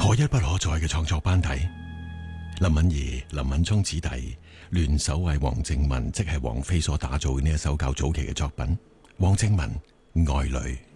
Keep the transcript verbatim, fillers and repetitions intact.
可一不可再嘅創作班底。林敏怡、林敏聰子弟聯手為黃正文，即係王菲所打造呢一首較早期嘅作品《黃正文愛侶》。